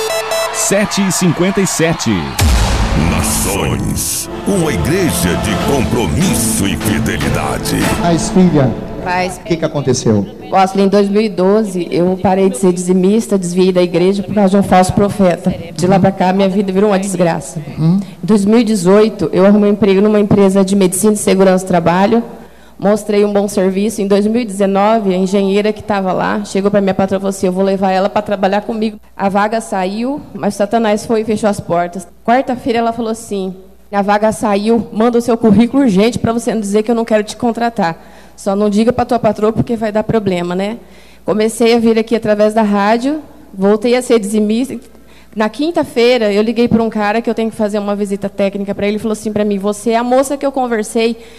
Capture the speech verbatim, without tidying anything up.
sete e cinquenta e sete. Nações, uma igreja de compromisso e fidelidade. Mas, filha, Mas, o que, que aconteceu? Apóstolo, em dois mil e doze, eu parei de ser dizimista, desviei da igreja por causa de um falso profeta. De lá para cá, minha vida virou uma desgraça. Uhum. Em dois mil e dezoito, eu arrumei um emprego numa empresa de medicina e segurança do trabalho, mostrei um bom serviço. Em dois mil e dezenove, a engenheira que estava lá chegou para minha patroa e falou assim: eu vou levar ela para trabalhar comigo. A vaga saiu, mas Satanás foi e fechou as portas. Quarta-feira, ela falou assim: a vaga saiu, manda o seu currículo urgente para você não dizer que eu não quero te contratar. Só não diga para a tua patroa porque vai dar problema, né? Comecei a vir aqui através da rádio, voltei a ser dizimista. Na quinta-feira, eu liguei para um cara que eu tenho que fazer uma visita técnica para ele. Ele falou assim para mim: você é a moça que eu conversei